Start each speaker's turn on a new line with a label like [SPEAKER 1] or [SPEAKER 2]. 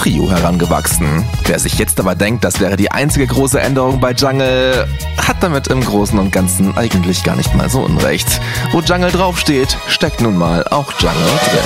[SPEAKER 1] Trio herangewachsen. Wer sich jetzt aber denkt, das wäre die einzige große Änderung bei Jungle, hat damit im Großen und Ganzen eigentlich gar nicht mal so unrecht. Wo Jungle draufsteht, steckt nun mal auch Jungle drin.